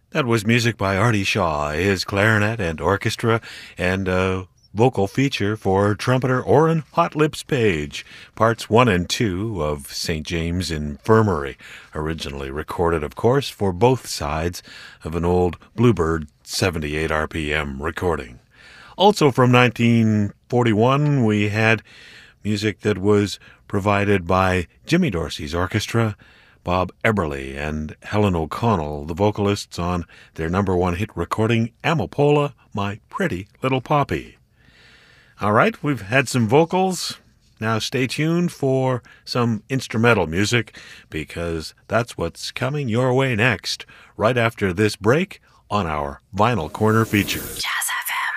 That was music by Artie Shaw, his clarinet and orchestra, and a vocal feature for trumpeter Orrin Hot Lips Page, parts 1 and 2 of St. James Infirmary, originally recorded, of course, for both sides of an old Bluebird 78 RPM recording. Also from 1941, we had music that was provided by Jimmy Dorsey's orchestra, Bob Eberly and Helen O'Connell, the vocalists on their number one hit recording, Amapola, My Pretty Little Poppy. All right, we've had some vocals. Now stay tuned for some instrumental music, because that's what's coming your way next, right after this break on our Vinyl Corner feature. Jazz FM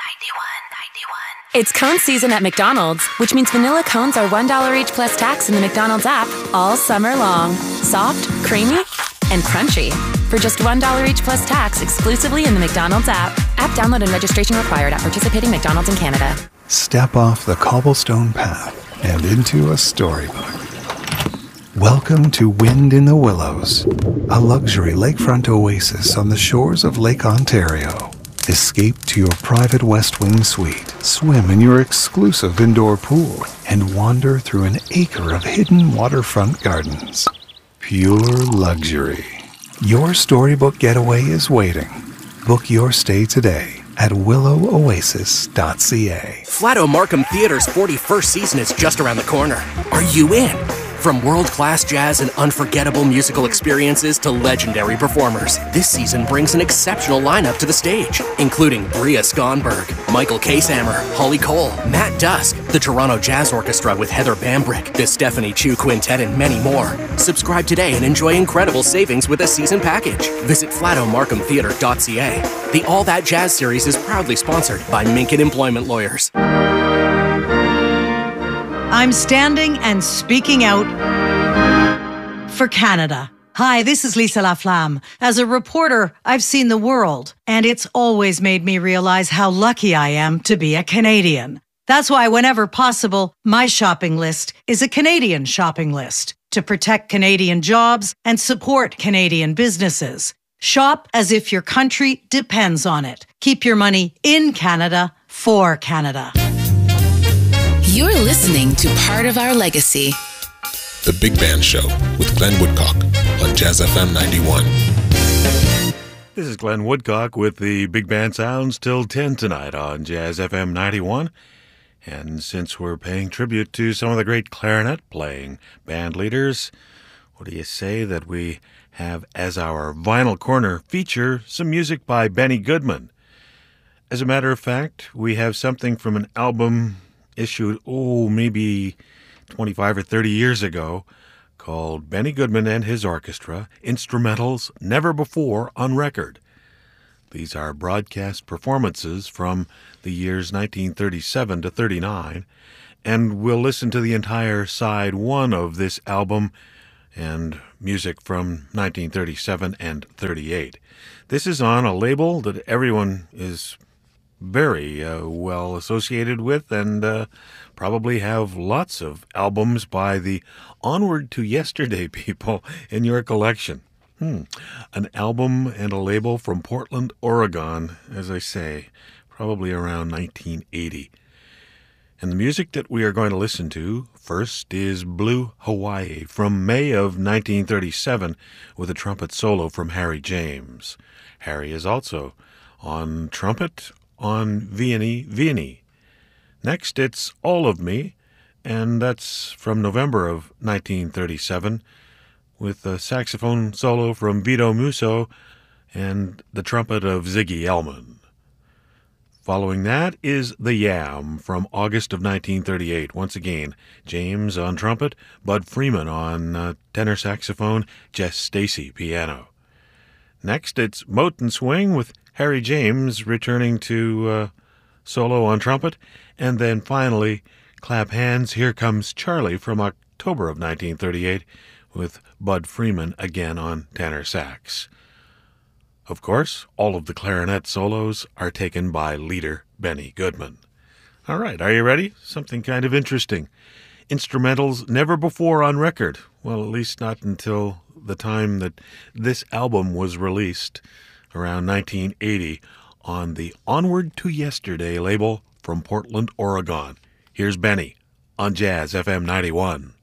91. It's cone season at McDonald's, which means vanilla cones are $1 each plus tax in the McDonald's app all summer long. Soft, creamy, and crunchy. For just $1 each plus tax exclusively in the McDonald's app. App download and registration required at participating McDonald's in Canada. Step off the cobblestone path and into a storybook. Welcome to Wind in the Willows, a luxury lakefront oasis on the shores of Lake Ontario. Escape to your private West Wing suite, swim in your exclusive indoor pool, and wander through an acre of hidden waterfront gardens. Pure luxury. Your storybook getaway is waiting. Book your stay today at willowoasis.ca. Flato Markham Theatre's 41st season is just around the corner. Are you in? From world-class jazz and unforgettable musical experiences to legendary performers, this season brings an exceptional lineup to the stage, including Bria Skonberg, Michael Casehammer, Holly Cole, Matt Dusk, the Toronto Jazz Orchestra with Heather Bambrick, the Stephanie Chu Quintet, and many more. Subscribe today and enjoy incredible savings with a season package. Visit flatomarkhamtheatre.ca. The All That Jazz series is proudly sponsored by Minkin Employment Lawyers. I'm standing and speaking out for Canada. Hi, this is Lisa Laflamme. As a reporter, I've seen the world, and it's always made me realize how lucky I am to be a Canadian. That's why whenever possible, my shopping list is a Canadian shopping list to protect Canadian jobs and support Canadian businesses. Shop as if your country depends on it. Keep your money in Canada for Canada. You're listening to Part of Our Legacy. The Big Band Show with Glenn Woodcock on Jazz FM 91. This is Glenn Woodcock with the Big Band Sounds till 10 tonight on Jazz FM 91. And since we're paying tribute to some of the great clarinet-playing band leaders, what do you say that we have as our Vinyl Corner feature some music by Benny Goodman? As a matter of fact, we have something from an album issued, maybe 25 or 30 years ago, called Benny Goodman and His Orchestra, Instrumentals Never Before on Record. These are broadcast performances from the years 1937 to 39, and we'll listen to the entire side one of this album and music from 1937 and 38. This is on a label that everyone is very well associated with, and probably have lots of albums by the Onward to Yesterday people in your collection. An album and a label from Portland, Oregon, as I say, probably around 1980. And the music that we are going to listen to first is Blue Hawaii from May of 1937 with a trumpet solo from Harry James. Harry is also on trumpet on Vianney Vianney. Next, it's All of Me, and that's from November of 1937, with a saxophone solo from Vito Musso and the trumpet of Ziggy Elman. Following that is The Yam from August of 1938. Once again, James on trumpet, Bud Freeman on tenor saxophone, Jess Stacy piano. Next, it's Mote and Swing with Harry James returning to solo on trumpet. And then finally, Clap Hands, Here Comes Charlie from October of 1938 with Bud Freeman again on tenor sax. Of course, all of the clarinet solos are taken by leader Benny Goodman. All right, are you ready? Something kind of interesting. Instrumentals never before on record. Well, at least not until the time that this album was released. around 1980 on the Onward to Yesterday label from Portland, Oregon. Here's Benny on Jazz FM 91.